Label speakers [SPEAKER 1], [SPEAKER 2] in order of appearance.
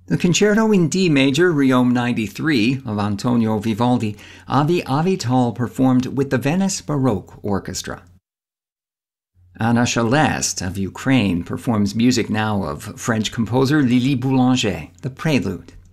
[SPEAKER 1] The Concerto in D Major, Reome 93, of Antonio Vivaldi, Avi Avital performed with the Venice Baroque Orchestra. Anna Shelest of Ukraine performs music now of French composer Lili Boulanger, the Prelude.